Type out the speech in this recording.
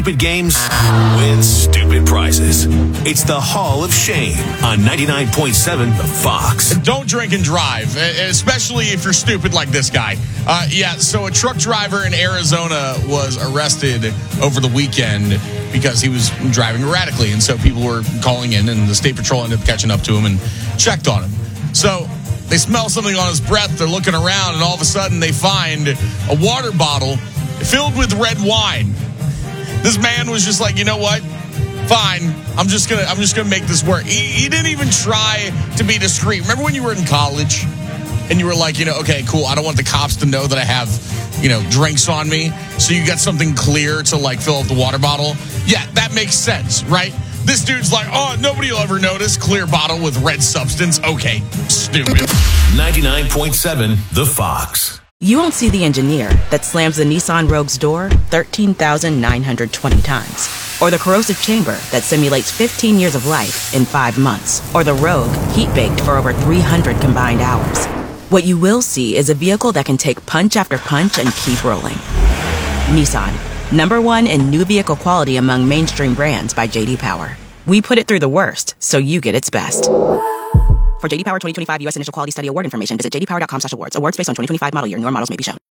Stupid games with stupid prizes. It's the Hall of Shame on 99.7 The Fox. Don't drink and drive, especially if you're stupid like this guy. So a truck driver in Arizona was arrested over the weekend because he was driving erratically. And so people were calling in, and the State Patrol ended up catching up to him and checked on him. So they smell something on his breath. They're looking around, and all of a sudden they find a water bottle filled with red wine. This man was just like, you know what? Fine. I'm just gonna make this work. He didn't even try to be discreet. Remember when you were in college and you were like, okay, cool. I don't want the cops to know that I have, drinks on me. So you got something clear to fill up the water bottle. Yeah, that makes sense, right? This dude's like, oh, nobody will ever notice. Clear bottle with red substance. Okay, stupid. 99.7 The Fox. You won't see the engineer that slams the Nissan Rogue's door 13,920 times. Or the corrosive chamber that simulates 15 years of life in 5 months. Or the Rogue heat-baked for over 300 combined hours. What you will see is a vehicle that can take punch after punch and keep rolling. Nissan, #1 in new vehicle quality among mainstream brands by J.D. Power. We put it through the worst, so you get its best. For J.D. Power 2025 U.S. Initial Quality Study Award information, visit jdpower.com/awards. Awards based on 2025 model year. Newer models may be shown.